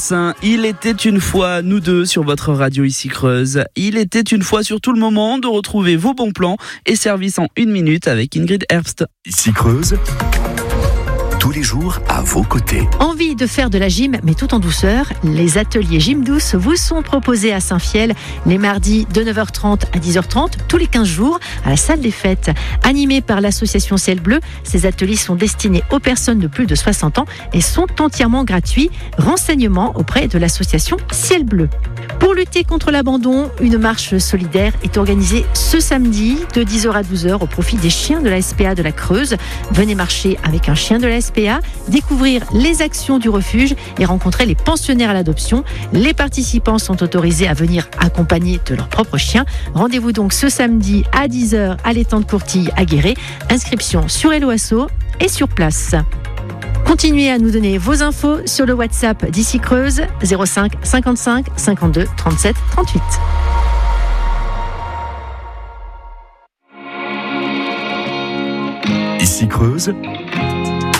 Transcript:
Il était une fois, nous deux, sur votre radio ici Creuse. Il était une fois surtout le moment de retrouver vos bons plans et services en 1 minute avec Ingrid Herbst. Ici Creuse, tous les jours à vos côtés. Envie de faire de la gym, mais tout en douceur? Les ateliers Gym Douce vous sont proposés à Saint-Fiel les mardis de 9h30 à 10h30, tous les 15 jours, à la salle des fêtes. Animés par l'association Ciel Bleu, ces ateliers sont destinés aux personnes de plus de 60 ans et sont entièrement gratuits. Renseignements auprès de l'association Ciel Bleu. Pour lutter contre l'abandon, une marche solidaire est organisée ce samedi de 10h à 12h au profit des chiens de la SPA de la Creuse. Venez marcher avec un chien de la SPA, découvrir les actions du refuge et rencontrer les pensionnaires à l'adoption. Les participants sont autorisés à venir accompagnés de leur propre chien. Rendez-vous donc ce samedi à 10h à l'étang de Courtille à Guéret. Inscription sur Hello Asso et sur place. Continuez à nous donner vos infos sur le WhatsApp d'Ici Creuse 05 55 52 37 38. Ici Creuse,